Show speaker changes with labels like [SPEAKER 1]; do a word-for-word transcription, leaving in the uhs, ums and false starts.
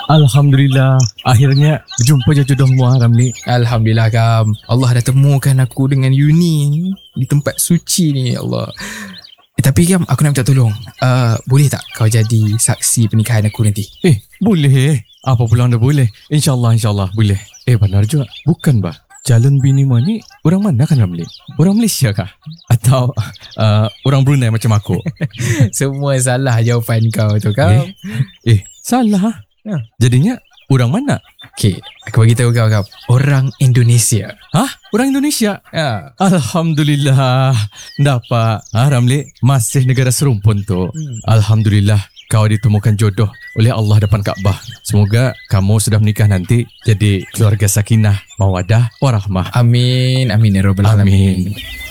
[SPEAKER 1] Alhamdulillah, akhirnya berjumpa je jodohmu Ramli.
[SPEAKER 2] Alhamdulillah Kam, Allah dah temukan aku dengan Yuni di tempat suci ni, ya Allah. Eh, tapi Kam, aku nak minta tolong. Uh, boleh tak kau jadi saksi pernikahan aku nanti?
[SPEAKER 1] Eh, boleh. Apa pula anda boleh? InsyaAllah, insyaAllah boleh. Eh, benar juga. Bukan bah, calon bini ni orang mana kan Ramli? Orang Malaysia kah? Atau uh, orang Brunei macam aku?
[SPEAKER 2] Semua salah jawapan kau tu Kam.
[SPEAKER 1] Eh, eh salah.
[SPEAKER 2] Ha.
[SPEAKER 1] Jadinya orang mana?
[SPEAKER 2] Okay, aku bagi tahu kau Kam. Orang Indonesia.
[SPEAKER 1] Hah? Orang Indonesia?
[SPEAKER 2] Ya.
[SPEAKER 1] Alhamdulillah. Dapat. Ha, Ramli, masih negara serumpun tu.
[SPEAKER 2] Hmm.
[SPEAKER 1] Alhamdulillah. Kau ditemukan jodoh oleh Allah depan Kaabah. Semoga kamu sudah menikah nanti jadi keluarga sakinah, mawadah, warahmah.
[SPEAKER 2] Amin. Amin ya Rabbal Alamin.
[SPEAKER 1] Amin.